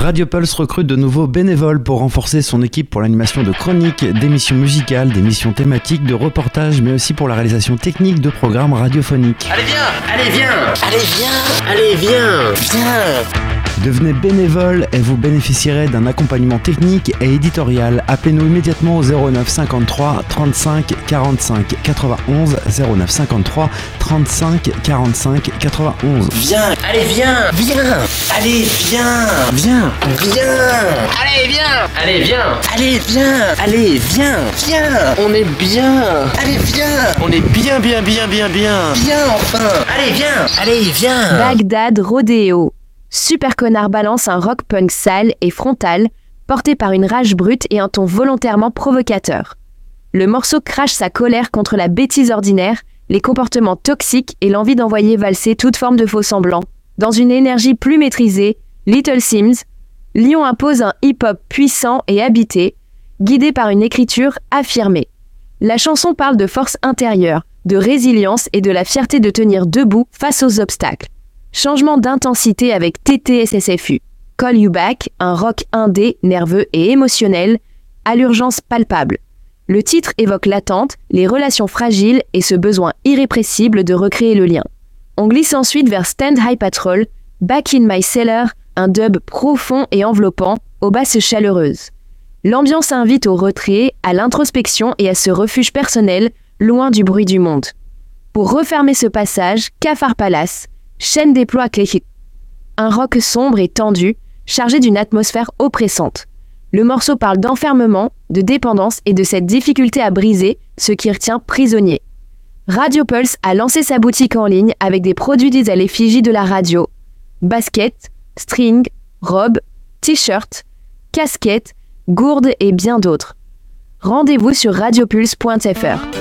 Radio Pulse recrute de nouveaux bénévoles pour renforcer son équipe pour l'animation de chroniques, d'émissions musicales, d'émissions thématiques, de reportages, mais aussi pour la réalisation technique de programmes radiophoniques. Allez viens, allez viens, allez viens, allez viens. Devenez bénévole et vous bénéficierez d'un accompagnement technique et éditorial. Appelez-nous immédiatement au 09 53 35 45 91 09 53 35 45 91. Viens, allez viens, allez viens, allez viens, allez viens, allez viens, on est bien, allez viens, on est bien, viens enfin, allez viens. Bagdad Rodeo. Super Connard balance un rock punk sale et frontal, porté par une rage brute et un ton volontairement provocateur. Le morceau crache sa colère contre la bêtise ordinaire, les comportements toxiques et l'envie d'envoyer valser toute forme de faux-semblants. Dans une énergie plus maîtrisée, Little Sims, Lyon impose un hip-hop puissant et habité, guidé par une écriture affirmée. La chanson parle de force intérieure, de résilience et de la fierté de tenir debout face aux obstacles. Changement d'intensité avec TTSSFU. Call You Back, un rock indé, nerveux et émotionnel, à l'urgence palpable. Le titre évoque l'attente, les relations fragiles et ce besoin irrépressible de recréer le lien. On glisse ensuite vers Stand High Patrol, Back in My Cellar, un dub profond et enveloppant, aux basses chaleureuses. L'ambiance invite au retrait, à l'introspection et à ce refuge personnel, loin du bruit du monde. Pour refermer ce passage, Cafard Palace, chaîne déploie Cléchic. Un rock sombre et tendu, chargé d'une atmosphère oppressante. Le morceau parle d'enfermement, de dépendance et de cette difficulté à briser ce qui retient prisonnier. Radio Pulse a lancé sa boutique en ligne avec des produits à l'effigie de la radio. Baskets, string, robes, t-shirts, casquettes, gourdes et bien d'autres. Rendez-vous sur radiopulse.fr.